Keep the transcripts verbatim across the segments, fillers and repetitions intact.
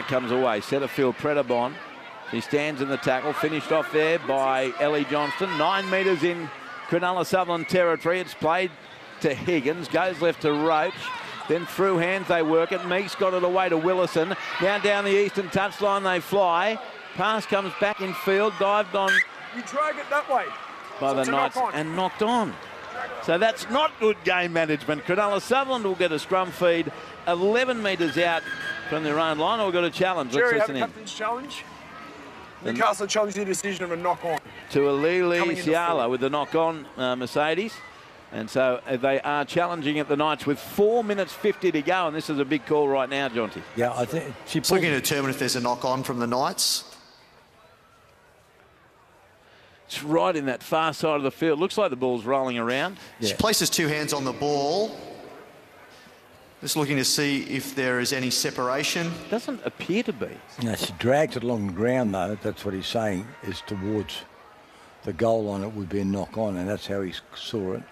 it comes away. Setterfield Predabon. She stands in the tackle, finished off there by Ellie Johnston. Nine metres in Cronulla Sutherland territory. It's played to Higgins, goes left to Roach. Then through hands they work it. Meeks got it away to Willison. Now down the eastern touchline they fly. Pass comes back in field, dived on. You drag it that way. By so the Knights knock and knocked on. So that's not good game management. Cronulla Sutherland will get a scrum feed eleven metres out from their own line. Or we've got a challenge. Jerry, Let's have listen a in. captain's challenge. Newcastle challenged the decision of a knock-on. To Alili Siala with the knock-on, uh, Mercedes. And so uh, they are challenging at the Knights with four minutes fifty to go. And this is a big call right now, Jonty. Yeah, I think she's looking to determine if there's a knock-on from the Knights. It's right in that far side of the field. Looks like the ball's rolling around. Yeah. She places two hands on the ball. Just looking to see if there is any separation. Doesn't appear to be. No, she dragged it along the ground, though. That's what he's saying, is towards the goal line. It would be a knock-on, and that's how he saw it.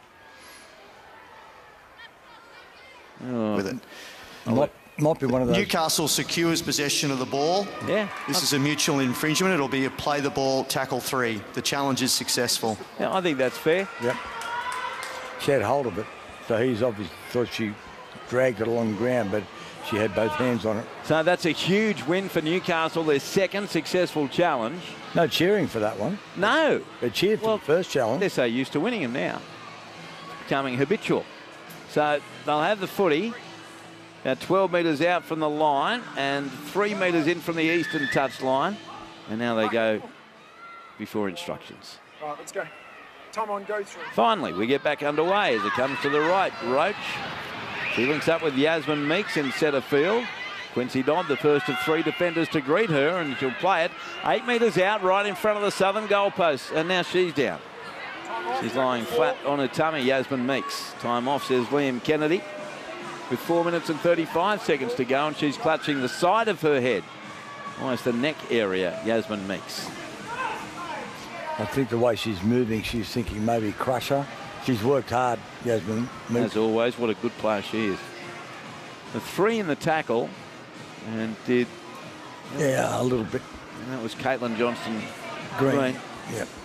Oh. With it. Might, might be one of those. Newcastle secures possession of the ball. Yeah. This is a mutual infringement. It'll be a play the ball, tackle three. The challenge is successful. Yeah, I think that's fair. Yep. She had hold of it, so he's obviously thought she dragged it along the ground, but she had both hands on it. So that's a huge win for Newcastle, their second successful challenge. No cheering for that one. No. They cheered for well, the first challenge. They're so used to winning them now. Becoming habitual. So they'll have the footy about twelve metres out from the line and three metres in from the eastern touch line. And now they go before instructions. All right, let's go. Time on, go through. Finally, we get back underway as it comes to the right. Roach. She links up with Yasmin Meeks in centre field. Quincy Dodd, the first of three defenders to greet her, and she'll play it. Eight metres out, right in front of the southern goalpost, and now she's down. She's lying flat on her tummy, Yasmin Meeks. Time off, says Liam Kennedy. With four minutes and thirty-five seconds to go, and she's clutching the side of her head. Almost the neck area, Yasmin Meeks. I think the way she's moving, she's thinking maybe crush her. She's worked hard, Yasmin Meeks. As always, what a good player she is. The three in the tackle, and did... Yeah, a little bit. And that was Caitlin Johnston Green. Green. Yep.